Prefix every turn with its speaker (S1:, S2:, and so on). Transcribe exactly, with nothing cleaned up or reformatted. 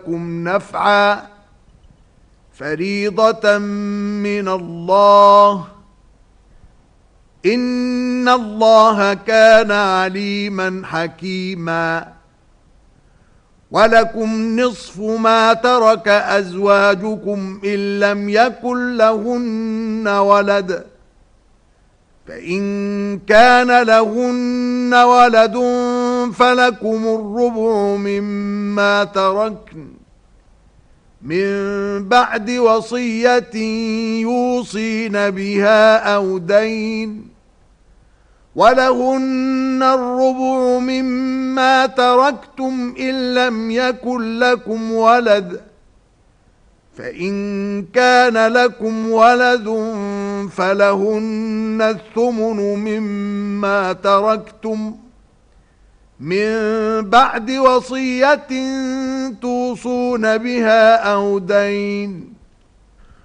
S1: لكم نفعا فريضة من الله إن الله كان عليما حكيما. ولكم نصف ما ترك أزواجكم إن لم يكن لهن ولد، فإن كان لهن ولد فلكم الربع مما تركن من بعد وصية يوصين بها أو دين، ولهن الربع مما تركتم إن لم يكن لكم ولد، فإن كان لكم ولد فلهن الثمن مما تركتم من بعد وصية توصون بها أو دين.